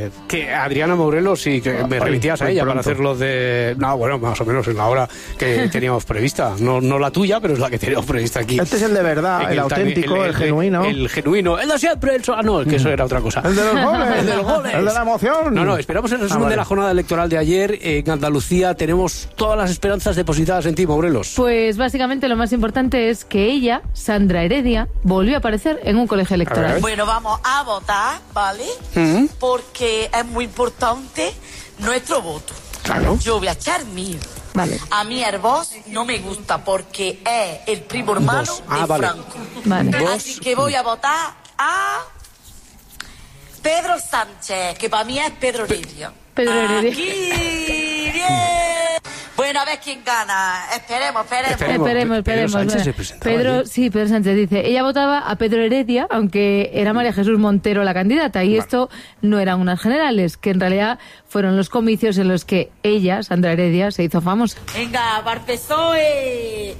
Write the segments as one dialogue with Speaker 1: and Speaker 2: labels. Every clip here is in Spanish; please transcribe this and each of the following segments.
Speaker 1: Que Adriana Morelos, sí, que me remitías a ella para hacer los de... No, bueno, más o menos en la hora que teníamos prevista. No la tuya, pero es la que teníamos prevista aquí.
Speaker 2: Este es el de verdad, el auténtico, el genuino.
Speaker 1: El genuino, el de siempre, no, que eso era otra cosa.
Speaker 2: El de los goles.
Speaker 1: El de los goles.
Speaker 2: El de la emoción.
Speaker 1: No, esperamos el resumen de la jornada electoral de ayer. En Andalucía tenemos todas las esperanzas depositadas en ti, Morelos.
Speaker 3: Pues básicamente lo más importante es que ella, Sandra Heredia, volvió a aparecer en un colegio electoral.
Speaker 4: Bueno, vamos a votar, ¿vale? Porque es muy importante nuestro voto.
Speaker 1: Claro.
Speaker 4: Yo voy a echar mío.
Speaker 3: Vale.
Speaker 4: A mí el Vox no me gusta porque es el primo hermano de Franco.
Speaker 3: Vale.
Speaker 4: Así que voy a votar a Pedro Sánchez, que para mí es Pedro Heredia.
Speaker 3: Pedro Heredia.
Speaker 4: Aquí, bien. Bueno, a ver quién gana. Esperemos.
Speaker 1: Pedro Sánchez se presentaba allí.
Speaker 3: Pedro Sánchez dice, ella votaba a Pedro Heredia, aunque era María Jesús Montero la candidata, y esto no eran unas generales, que en realidad fueron los comicios en los que ella, Sandra Heredia, se hizo famosa.
Speaker 4: Venga, PSOE.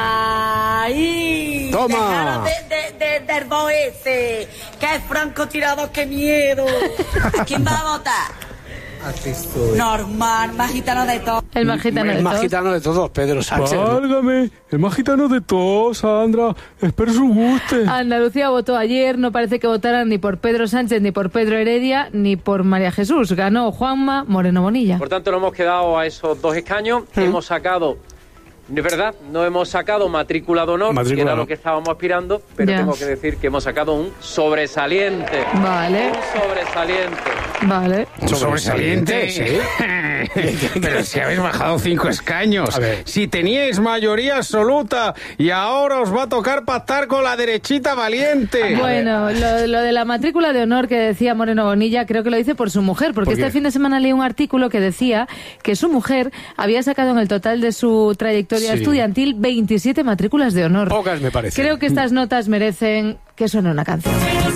Speaker 4: Ahí.
Speaker 1: Toma.
Speaker 4: Dejaros del BOE ese, que es francotirador, qué miedo. ¿Quién va a votar? Normal, más gitano de todos.
Speaker 3: El más gitano de todos.
Speaker 1: El más gitano de todos, Pedro Sánchez.
Speaker 5: Válgame, el más gitano de todos, Sandra. Espero su guste.
Speaker 3: Andalucía votó ayer, no parece que votaran ni por Pedro Sánchez, ni por Pedro Heredia, ni por María Jesús. Ganó Juanma Moreno Bonilla.
Speaker 6: Por tanto, no hemos quedado a esos 2 escaños. Hemos sacado... De verdad, no hemos sacado matrícula de honor, que era lo que estábamos aspirando, pero tengo que decir que hemos sacado un sobresaliente.
Speaker 3: Vale.
Speaker 6: Un sobresaliente.
Speaker 3: Vale.
Speaker 2: ¿Sobresaliente? Sí. Pero si habéis bajado 5 escaños, si teníais mayoría absoluta y ahora os va a tocar pactar con la derechita valiente.
Speaker 3: Bueno, lo de la matrícula de honor que decía Moreno Bonilla, creo que lo dice por su mujer, porque este fin de semana leí un artículo que decía que su mujer había sacado en el total de su trayectoria estudiantil 27 matrículas de honor.
Speaker 1: Pocas me parece.
Speaker 3: Creo que estas notas merecen que suene una canción.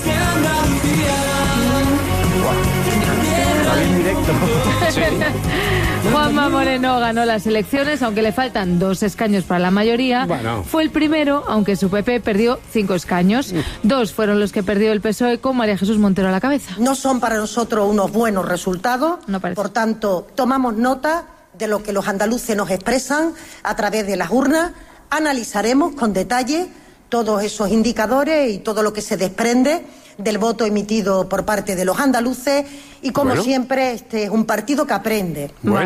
Speaker 3: Juanma Moreno ganó las elecciones, aunque le faltan 2 escaños para la mayoría.
Speaker 1: Bueno.
Speaker 3: Fue el primero, aunque su PP perdió 5 escaños. 2 fueron los que perdió el PSOE con María Jesús Montero a la cabeza.
Speaker 7: No son para nosotros unos buenos resultados.
Speaker 3: No parece.
Speaker 7: Por tanto, tomamos nota de lo que los andaluces nos expresan a través de las urnas. Analizaremos con detalle todos esos indicadores y todo lo que se desprende del voto emitido por parte de los andaluces. Y como siempre, este es un partido que aprende.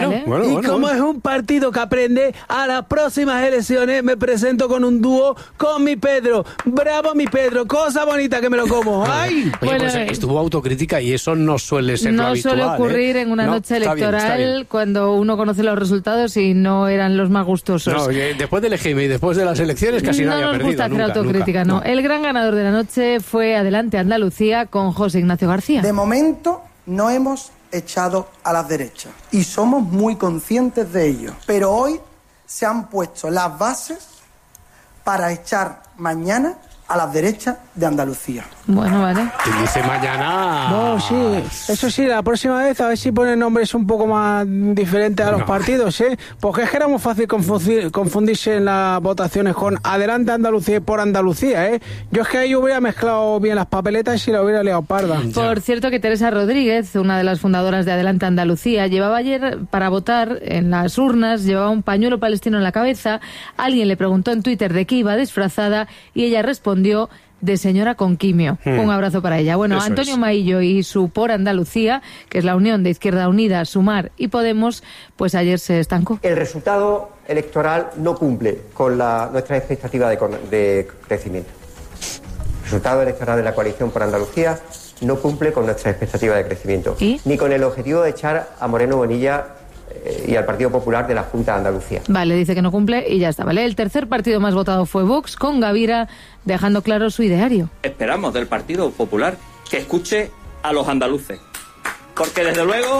Speaker 5: Como es un partido que aprende, a las próximas elecciones me presento con un dúo con mi Pedro. ¡Bravo, mi Pedro! ¡Cosa bonita que me lo como! ¡Ay!
Speaker 1: Oye, pues estuvo autocrítica y eso no suele ser lo habitual.
Speaker 3: No suele ocurrir en una noche electoral está bien. Cuando uno conoce los resultados y no eran los más gustosos.
Speaker 1: No, después del EGM y después de las elecciones casi nadie ha perdido.
Speaker 3: No nos gusta hacer autocrítica, no. El gran ganador de la noche fue Adelante Andalucía con José Ignacio García.
Speaker 8: De momento no hemos echado a las derechas y somos muy conscientes de ello, pero hoy se han puesto las bases para echar mañana a las derechas de Andalucía.
Speaker 3: Bueno, vale.
Speaker 1: Te dice mañana...
Speaker 5: No, sí, eso sí, la próxima vez a ver si ponen nombres un poco más diferentes a los partidos, ¿eh? Porque es que era muy fácil confundirse en las votaciones con Adelante Andalucía y por Andalucía, ¿eh? Yo es que ahí hubiera mezclado bien las papeletas y la hubiera liado parda.
Speaker 3: Por cierto que Teresa Rodríguez, una de las fundadoras de Adelante Andalucía, llevaba ayer para votar en las urnas, llevaba un pañuelo palestino en la cabeza. Alguien le preguntó en Twitter de qué iba disfrazada y ella respondió de señora con quimio. Un abrazo para ella. Bueno, eso Antonio Maillo y su Por Andalucía, que es la unión de Izquierda Unida, Sumar y Podemos, pues ayer se estancó.
Speaker 9: El resultado electoral no cumple con nuestra expectativa de crecimiento. El resultado electoral de la coalición Por Andalucía no cumple con nuestra expectativa de crecimiento.
Speaker 3: ¿Y?
Speaker 9: Ni con el objetivo de echar a Moreno Bonilla y al Partido Popular de la Junta de Andalucía.
Speaker 3: Vale, dice que no cumple y ya está, ¿vale? El tercer partido más votado fue Vox, con Gavira dejando claro su ideario.
Speaker 10: Esperamos del Partido Popular que escuche a los andaluces, porque desde luego...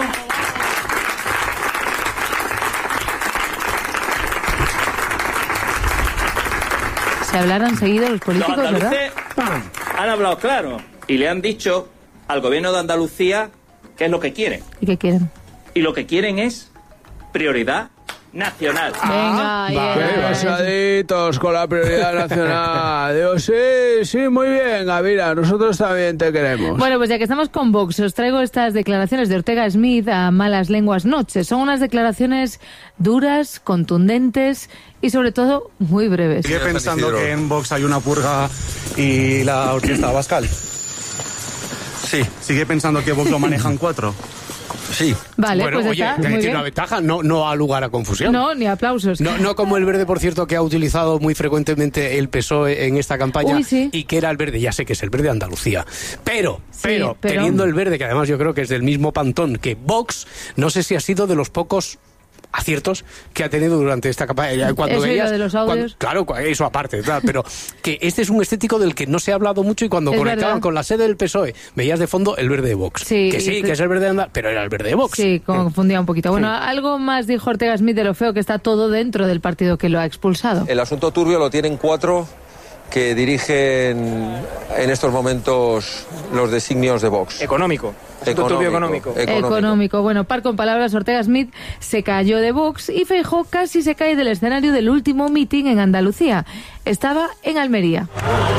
Speaker 3: Se hablaran seguido los políticos,
Speaker 10: los
Speaker 3: ¿verdad?
Speaker 10: Han hablado claro y le han dicho al gobierno de Andalucía qué es lo que quieren.
Speaker 3: ¿Y qué quieren?
Speaker 10: Y lo que quieren es prioridad nacional.
Speaker 3: Venga,
Speaker 5: pesaditos con la prioridad nacional. Digo, sí, muy bien, Gavira, nosotros también te queremos.
Speaker 3: Bueno, pues ya que estamos con Vox, os traigo estas declaraciones de Ortega Smith a Malas Lenguas Noches. Son unas declaraciones duras, contundentes y sobre todo muy breves.
Speaker 11: ¿Sigue pensando que en Vox hay una purga y la orquesta Abascal?
Speaker 12: Sí.
Speaker 11: ¿Sigue pensando que Vox lo manejan 4?
Speaker 12: Sí.
Speaker 3: Vale,
Speaker 1: bueno,
Speaker 3: pues
Speaker 1: oye,
Speaker 3: está,
Speaker 1: que
Speaker 3: muy
Speaker 1: tiene
Speaker 3: bien.
Speaker 1: una ventaja, no ha lugar a confusión.
Speaker 3: No, ni aplausos.
Speaker 1: No como el verde, por cierto, que ha utilizado muy frecuentemente el PSOE en esta campaña.
Speaker 3: Uy, sí.
Speaker 1: Y que era el verde, ya sé que es el verde de Andalucía. Pero teniendo el verde, que además yo creo que es del mismo pantón que Vox, no sé si ha sido de los pocos aciertos que ha tenido durante esta campaña. Cuando
Speaker 3: eso
Speaker 1: veías,
Speaker 3: y lo de los audios.
Speaker 1: claro, eso aparte, claro, pero que este es un estético del que no se ha hablado mucho y cuando
Speaker 3: Es
Speaker 1: conectaban
Speaker 3: verdad.
Speaker 1: con la sede del PSOE, veías de fondo el verde de Vox.
Speaker 3: Sí,
Speaker 1: que es el verde de Andalucía, pero era el verde de Vox.
Speaker 3: Sí, confundía un poquito. Bueno, algo más dijo Ortega Smith de lo feo que está todo dentro del partido que lo ha expulsado.
Speaker 13: El asunto turbio lo tienen 4 que dirigen en estos momentos los designios de Vox.
Speaker 14: Económico.
Speaker 3: Económico. Bueno, par con palabras, Ortega Smith se cayó de Vox y Feijóo casi se cae del escenario del último mitin en Andalucía. Estaba en Almería.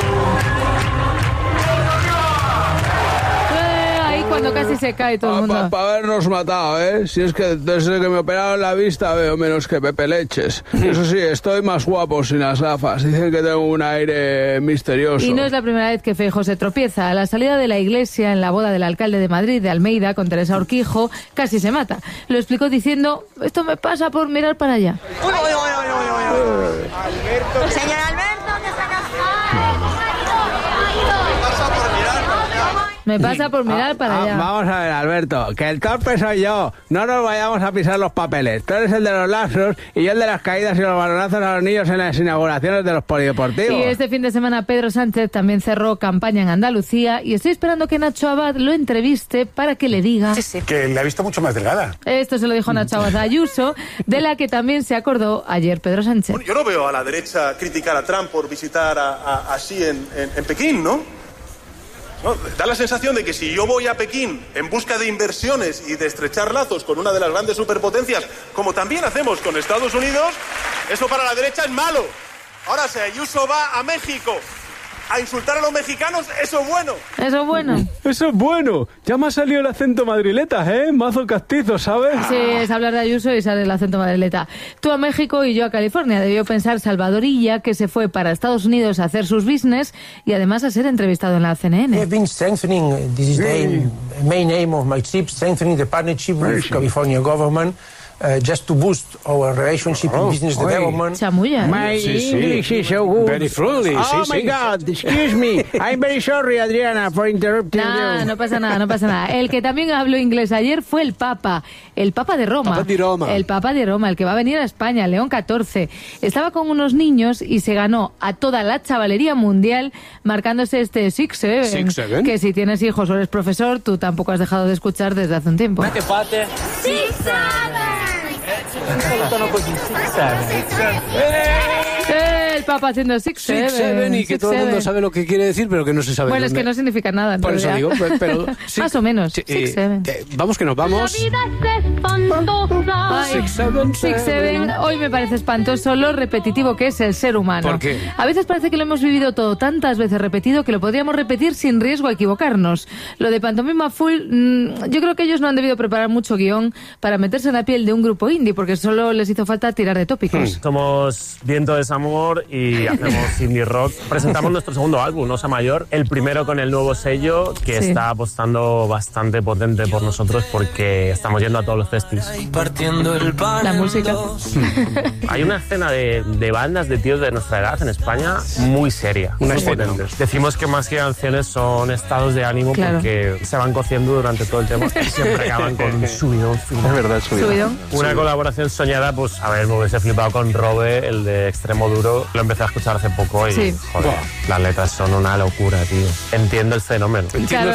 Speaker 3: Ahí cuando casi se cae todo el mundo.
Speaker 5: Para habernos matado, ¿eh? Si es que desde que me operaron la vista veo menos que Pepe Leches. Eso sí, estoy más guapo sin las gafas. Dicen que tengo un aire misterioso.
Speaker 3: Y no es la primera vez que Feijóo se tropieza. A la salida de la iglesia, en la boda del alcalde de Madrid, de Almeida, con Teresa Urquijo, casi se mata. Lo explicó diciendo, esto me pasa por mirar para allá.
Speaker 15: Señor Alberto, que se
Speaker 3: Me pasa por mirar para allá.
Speaker 5: Vamos a ver, Alberto, que el torpe soy yo. No nos vayamos a pisar los papeles. Tú eres el de los lapsos y yo el de las caídas y los balonazos a los niños en las inauguraciones de los polideportivos.
Speaker 3: Y este fin de semana Pedro Sánchez también cerró campaña en Andalucía y estoy esperando que Nacho Abad lo entreviste para que le diga...
Speaker 11: Que la ha visto mucho más delgada.
Speaker 3: Esto se lo dijo Nacho Abad a Ayuso, de la que también se acordó ayer Pedro Sánchez.
Speaker 16: Bueno, yo no veo a la derecha criticar a Trump por visitar a Xi en Pekín, ¿no? No, da la sensación de que si yo voy a Pekín en busca de inversiones y de estrechar lazos con una de las grandes superpotencias, como también hacemos con Estados Unidos, eso para la derecha es malo. Ahora, si Ayuso va a México a insultar a los mexicanos, eso es bueno.
Speaker 3: Eso es bueno.
Speaker 5: Eso es bueno. Ya me ha salido el acento madrileta, ¿eh? Mazo castizo, ¿sabes?
Speaker 3: Sí, es hablar de Ayuso y sale el acento madrileta. Tú a México y yo a California. Debió pensar Salvador Illa, que se fue para Estados Unidos a hacer sus business y además a ser entrevistado en la CNN.
Speaker 17: We have been strengthening, this is the main aim of my trip, strengthening the partnership with California government. Just to boost our relationship in business development.
Speaker 3: Chamulla.
Speaker 5: My English is so good.
Speaker 1: Very friendly,
Speaker 5: Oh
Speaker 1: sí,
Speaker 5: my
Speaker 1: sí.
Speaker 5: God, excuse me. I'm very sorry, Adriana, for interrupting you.
Speaker 3: No pasa nada. El que también habló inglés ayer fue el Papa de Roma.
Speaker 1: Papa di Roma.
Speaker 3: El Papa de Roma, el que va a venir a España, León XIV. Estaba con unos niños y se ganó a toda la chavalería mundial marcándose este 6-7.
Speaker 1: 6-7.
Speaker 3: Que si tienes hijos o eres profesor, tú tampoco has dejado de escuchar desde hace un tiempo. El Papa haciendo 6-7.
Speaker 1: Y que todo el mundo sabe lo que quiere decir, pero que no se sabe.
Speaker 3: Bueno, es que no significa nada. En
Speaker 1: Por eso
Speaker 3: realidad.
Speaker 1: digo, pero sí.
Speaker 3: Más o menos.
Speaker 1: Sí,
Speaker 3: 6-7.
Speaker 1: vamos que nos vamos.
Speaker 3: 6-7. Hoy me parece espantoso lo repetitivo que es el ser humano.
Speaker 1: ¿Por qué?
Speaker 3: A veces parece que lo hemos vivido todo tantas veces repetido que lo podríamos repetir sin riesgo a equivocarnos. Lo de Pantomima Full, yo creo que ellos no han debido preparar mucho guión para meterse en la piel de un grupo indie, porque solo les hizo falta tirar de tópicos.
Speaker 14: Somos Viento de Desamor y hacemos indie rock. Presentamos nuestro segundo álbum, Osa Mayor, el primero con el nuevo sello que
Speaker 3: Sí.
Speaker 14: está apostando bastante potente por nosotros porque estamos yendo a todos los festivals.
Speaker 3: La música.
Speaker 14: Hay una escena de bandas de tíos de nuestra edad en España muy seria, muy potentes. Decimos que más que canciones son estados de ánimo
Speaker 3: Claro.
Speaker 14: porque se van cociendo durante todo el tema y siempre acaban con un subidón.
Speaker 13: Es verdad,
Speaker 3: Subidón.
Speaker 14: Una colaboración soñada, pues a ver, me hubiese flipado con Robe, el de Extremo Duro. Lo empecé a escuchar hace poco y, joder, las letras son una locura, tío. Entiendo el fenómeno.
Speaker 3: Entiendo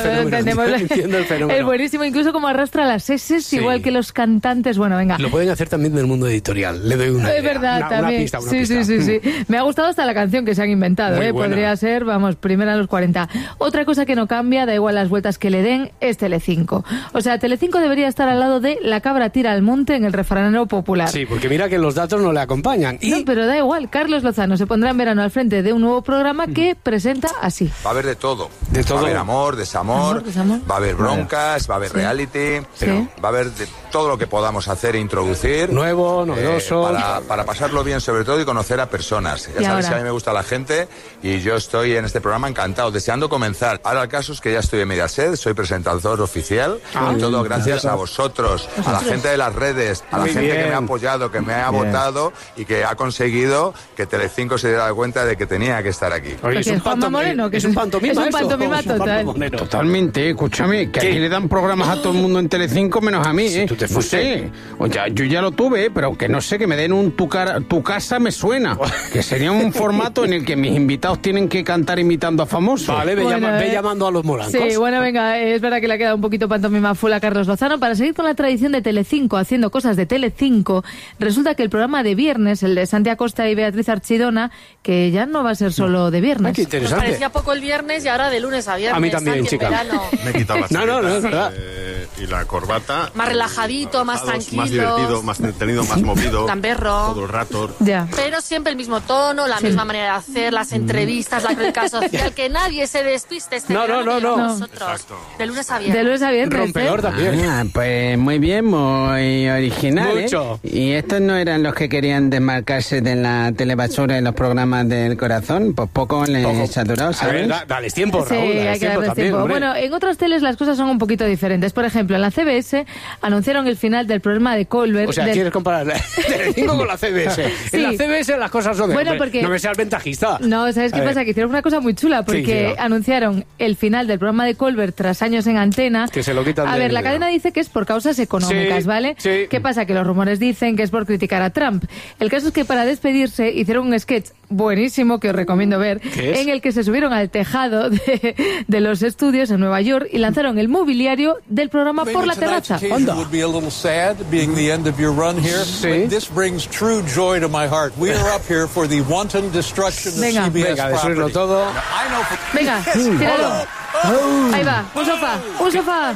Speaker 3: el fenómeno. Es buenísimo, incluso como arrastra las S, igual que los cantantes. Bueno, venga.
Speaker 1: Lo pueden hacer también del mundo editorial. Le doy una idea.
Speaker 3: Es verdad, también.
Speaker 1: Una pista.
Speaker 3: Sí. Me ha gustado hasta la canción que se han inventado. Podría ser, vamos, primera a los 40. Otra cosa que no cambia, da igual las vueltas que le den, es Telecinco. O sea, Telecinco debería estar al lado de La cabra tira al monte en el refranero popular.
Speaker 1: Sí, porque mira que los datos no le acompañan.
Speaker 3: No, pero da igual. Carlos Lozano se pondrá en verano al frente de un nuevo programa que presenta así.
Speaker 18: Va a haber de todo.
Speaker 1: Va
Speaker 18: a haber amor, desamor, va a haber broncas, va a haber reality, va a haber de todo lo que podamos hacer e introducir.
Speaker 1: Nuevo, novedoso.
Speaker 18: Para pasarlo bien sobre todo y conocer a personas. Ya sabes que a mí me gusta la gente y yo estoy en este programa encantado, deseando comenzar. Ahora el caso es que ya estoy en Mediaset, soy presentador oficial y todo gracias a vosotros, a la gente de las redes, a la gente que me ha apoyado, que me ha votado y que ha conseguido que Telecinco se diera cuenta de que tenía que estar aquí.
Speaker 1: Oye, es un pantomima total.
Speaker 2: Totalmente, escúchame, que aquí le dan programas a todo el mundo en Telecinco menos a mí, No sé, yo ya lo tuve, pero que no sé, que me den tu casa me suena, que sería un formato en el que mis invitados tienen que cantar imitando a famosos.
Speaker 1: Vale, ve llamando a los morancos.
Speaker 3: Sí, bueno, venga, es verdad que le ha quedado un poquito pantomima full a Carlos Lozano. Para seguir con la tradición de Telecinco, haciendo cosas de Telecinco, resulta que el programa de viernes, el de Santi Acosta y Beatriz Archidona, que ya no va a ser solo de viernes.
Speaker 1: Qué interesante.
Speaker 19: Me parecía poco el viernes y ahora de lunes a viernes.
Speaker 1: A mí también, chica.
Speaker 20: Me he quitado la
Speaker 1: no, es verdad.
Speaker 20: Y la corbata.
Speaker 19: Más relajadito, más tranquilo.
Speaker 20: Más divertido, más entretenido, más movido.
Speaker 19: Gamberro.
Speaker 20: Todo el rato.
Speaker 3: Ya.
Speaker 19: Pero siempre el mismo tono, la misma manera de hacer, las entrevistas, la crítica social, que nadie se despiste.
Speaker 1: No.
Speaker 19: Nosotros. De lunes a viernes.
Speaker 3: De lunes a viernes.
Speaker 1: Rompedor también.
Speaker 2: Pues muy bien, muy original.
Speaker 1: Mucho.
Speaker 2: ¿Y estos no eran los que querían desmarcarse de la telebasura en los programas del corazón? Pues poco les saturado, ¿sabes?
Speaker 1: A ver, dale tiempo, Raúl.
Speaker 3: Sí, hay que darles tiempo.
Speaker 1: Hombre.
Speaker 3: Bueno, en otras teles las cosas son un poquito diferentes. Por ejemplo, en la CBS anunciaron el final del programa de Colbert.
Speaker 1: O sea, ¿quieres comparar Telecinco con la CBS?
Speaker 3: Sí.
Speaker 1: En la CBS las cosas son de...
Speaker 3: Bueno, porque...
Speaker 1: No me seas ventajista.
Speaker 3: No, ¿sabes qué pasa? Que hicieron una cosa muy chula, porque anunciaron el final del programa de Colbert tras años en antena.
Speaker 1: Que se lo quitan
Speaker 3: A ver, la cadena dice que es por causas económicas, ¿vale?
Speaker 1: Sí.
Speaker 3: ¿Qué pasa? Que los rumores dicen que es por criticar a Trump. El caso es que para despedirse hicieron un sketch buenísimo que os recomiendo ver, en el que se subieron al tejado de los estudios en Nueva York y lanzaron el movilio del programa por la terraza.
Speaker 21: Anda. Would be a little sad being the end of your run here, but this brings true joy to my heart. We are up here for the wanton destruction of CBS property.
Speaker 1: Todo.
Speaker 3: Venga, tíralo. Ahí va, un sofá.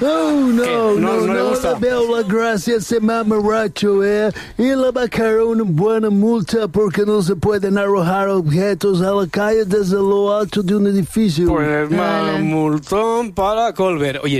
Speaker 22: No le veo la gracia ese mamarracho, y le va a caer una buena multa porque no se pueden arrojar objetos a la calle desde lo alto de un edificio.
Speaker 1: Pues multón para Colbert. Oye,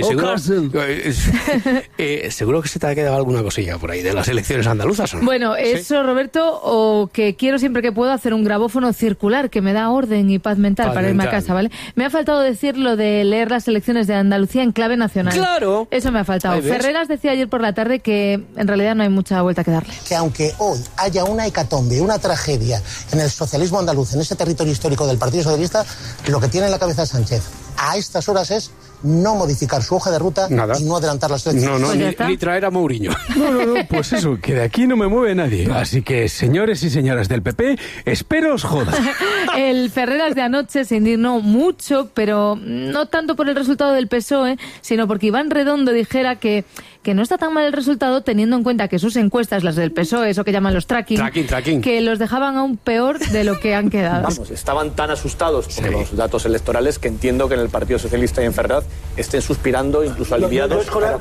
Speaker 1: seguro que se te ha quedado alguna cosilla por ahí de las elecciones andaluzas, ¿o no?
Speaker 3: Bueno, eso, Roberto, o que quiero siempre que puedo hacer un grabófono circular que me da orden y paz mental para irme a casa, ¿vale? Me ha faltado decir lo de leer las elecciones de Andalucía en clave nacional.
Speaker 1: ¡Claro!
Speaker 3: Eso me ha faltado. Ferreras decía ayer por la tarde que en realidad no hay mucha vuelta que darle.
Speaker 23: Que aunque hoy haya una hecatombe, una tragedia en el socialismo andaluz, en ese territorio histórico del Partido Socialista, lo que tiene en la cabeza Sánchez a estas horas es no modificar su hoja de ruta y no adelantar las elecciones.
Speaker 1: Ni traer a Mourinho.
Speaker 2: No, pues eso, que de aquí no me mueve nadie. Así que, señores y señoras del PP, espero os jodan.
Speaker 3: El Ferreras de anoche se indignó mucho, pero no tanto por el resultado del PSOE, sino porque Iván Redondo dijera que no está tan mal el resultado teniendo en cuenta que sus encuestas, las del PSOE, eso que llaman los tracking, que los dejaban aún peor de lo que han quedado.
Speaker 24: Vamos, estaban tan asustados por los datos electorales que entiendo que en el Partido Socialista y en Ferraz estén suspirando, incluso aliviados.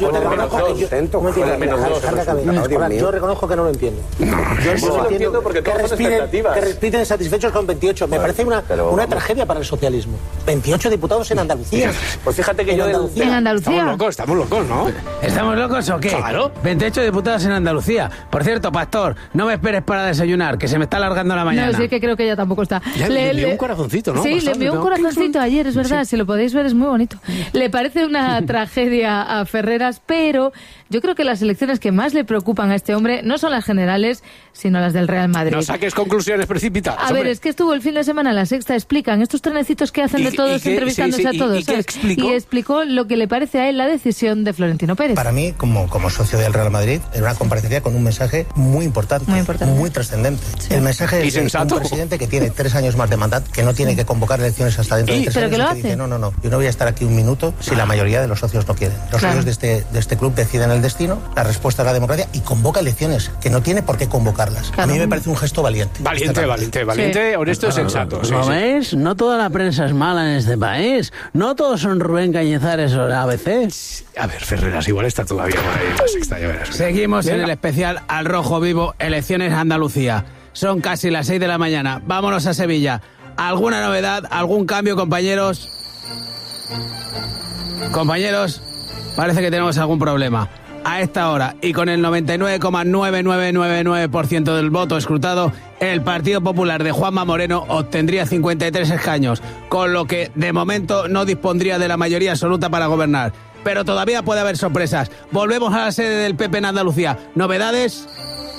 Speaker 23: Yo reconozco que no lo entiendo.
Speaker 24: Yo lo entiendo porque todas son expectativas.
Speaker 23: Que respiten satisfechos con 28. Me parece una tragedia para el socialismo. 28 diputados en Andalucía.
Speaker 24: Pues fíjate que yo...
Speaker 3: En Andalucía.
Speaker 1: Estamos locos, ¿no?
Speaker 2: ¿Estamos locos o qué?
Speaker 1: Claro.
Speaker 2: 28 diputados en Andalucía. Por cierto, Pastor, no me esperes para desayunar, que se me está alargando la mañana.
Speaker 3: No, sí que creo que ya tampoco está.
Speaker 1: Ya le envió un corazoncito, ¿no?
Speaker 3: Sí, le envió un corazoncito ayer, es verdad. Si lo podéis ver, es muy bonito. Le parece una tragedia a Ferreras, pero yo creo que las elecciones que más le preocupan a este hombre no son las generales, sino las del Real Madrid.
Speaker 1: No saques conclusiones precipitadas.
Speaker 3: A ver, es que estuvo el fin de semana en La Sexta, explican estos trenecitos que hacen de todos entrevistándose a todos.
Speaker 23: ¿Y qué explicó?
Speaker 3: Y explicó lo que le parece a él la decisión de Florentino Pérez.
Speaker 23: Para mí, como socio del Real Madrid, en una comparecencia con un mensaje muy importante, muy trascendente. Sí. El mensaje es de un presidente que tiene 3 años más de mandato, que no tiene que convocar elecciones hasta dentro de 3 años.
Speaker 3: ¿Pero que lo hace?
Speaker 23: Dice, no, yo no voy a estar aquí un minuto si la mayoría de los socios no quieren. Los socios de este club deciden el destino, la respuesta es la democracia y convoca elecciones, que no tiene por qué convocarlas. A mí me parece un gesto valiente.
Speaker 1: Valiente, honesto y sensato.
Speaker 22: ¿Lo veis? No toda la prensa es mala en este país. No todos son Rubén Cañizares o la ABC.
Speaker 1: A ver, Ferreras, igual está todavía por ahí en la sexta, ya verás.
Speaker 2: Seguimos en el especial Al Rojo Vivo, elecciones Andalucía. Son casi las 6 de la mañana. Vámonos a Sevilla. ¿Alguna novedad? ¿Algún cambio, compañeros? Compañeros, parece que tenemos algún problema. A esta hora y con el 99,9999% del voto escrutado, el Partido Popular de Juanma Moreno obtendría 53 escaños, con lo que de momento no dispondría de la mayoría absoluta para gobernar. Pero todavía puede haber sorpresas. Volvemos a la sede del PP en Andalucía. ¿Novedades?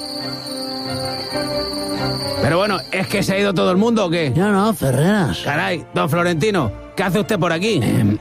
Speaker 2: Pero bueno, ¿es que se ha ido todo el mundo o qué?
Speaker 22: Yo no, Ferreras.
Speaker 2: Caray, don Florentino, ¿qué hace usted por aquí?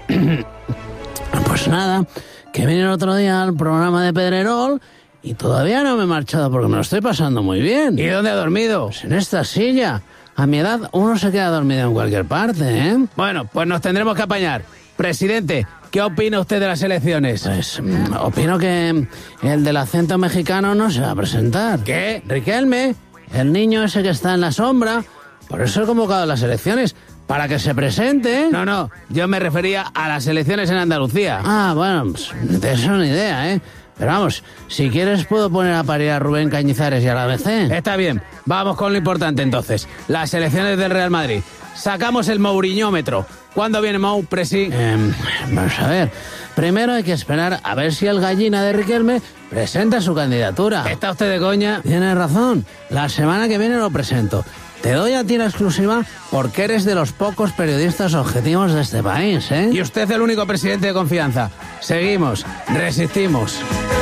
Speaker 22: Pues nada, que vine el otro día al programa de Pedrerol y todavía no me he marchado porque me lo estoy pasando muy bien.
Speaker 2: ¿Y dónde ha dormido?
Speaker 22: Pues en esta silla. A mi edad uno se queda dormido en cualquier parte, ¿eh?
Speaker 2: Bueno, pues nos tendremos que apañar. Presidente, ¿qué opina usted de las elecciones?
Speaker 22: Pues opino que el del acento mexicano no se va a presentar.
Speaker 2: ¿Qué?
Speaker 22: Riquelme, el niño ese que está en la sombra, por eso he convocado a las elecciones, para que se presente.
Speaker 2: No, yo me refería a las elecciones en Andalucía.
Speaker 22: Ah, bueno, pues de eso ni idea, ¿eh? Pero vamos, si quieres puedo poner a parir a Rubén Cañizares y a la ABC.
Speaker 2: Está bien, vamos con lo importante entonces. Las elecciones del Real Madrid. Sacamos el Mouriñómetro. ¿Cuándo viene Mou, Presi?
Speaker 22: Vamos a ver. Primero hay que esperar a ver si el gallina de Riquelme presenta su candidatura.
Speaker 2: ¿Está usted de coña?
Speaker 22: Tiene razón. La semana que viene lo presento. Te doy a ti la exclusiva porque eres de los pocos periodistas objetivos de este país, ¿eh?
Speaker 2: Y usted es el único presidente de confianza. Seguimos, resistimos.